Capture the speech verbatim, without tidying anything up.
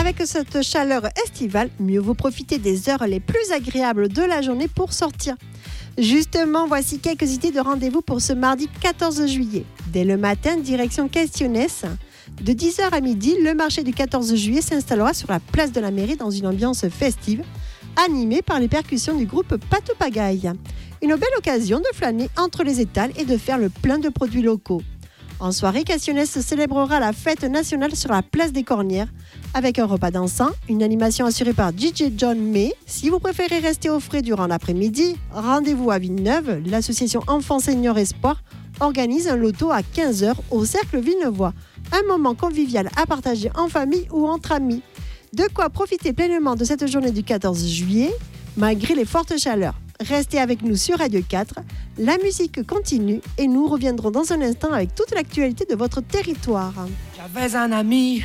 Avec cette chaleur estivale, mieux vaut profiter des heures les plus agréables de la journée pour sortir. Justement, voici quelques idées de rendez-vous pour ce mardi quatorze juillet. Dès le matin, direction Questionnès. De dix heures à midi, le marché du quatorze juillet s'installera sur la place de la mairie dans une ambiance festive, animée par les percussions du groupe Patou Pagaille. Une belle occasion de flâner entre les étals et de faire le plein de produits locaux. En soirée, Questionnès célébrera la fête nationale sur la place des Cornières avec un repas dansant, une animation assurée par D J John May. Si vous préférez rester au frais durant l'après-midi, rendez-vous à Villeneuve. L'association Enfants Seniors Espoir organise un loto à quinze heures au Cercle Villeneuvois. Un moment convivial à partager en famille ou entre amis. De quoi profiter pleinement de cette journée du quatorze juillet, malgré les fortes chaleurs. Restez avec nous sur Radio quatre, la musique continue et nous reviendrons dans un instant avec toute l'actualité de votre territoire. J'avais un ami,